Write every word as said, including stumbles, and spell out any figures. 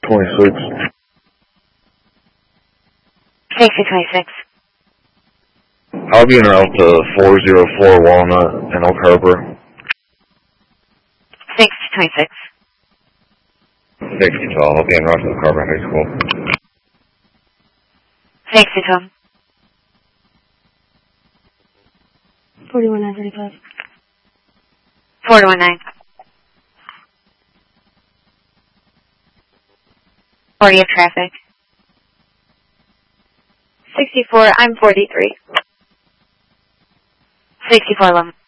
twenty-six. six to twenty-six. I'll be en route to four oh four Walnut in Oak Harbor. six to twenty-six. six to twelve. I'll be en route to Oak Harbor High School. six to twelve. forty-one nine thirty-five. forty-one nine. forty of traffic. sixty-four, I'm forty-three. sixty-four eleven.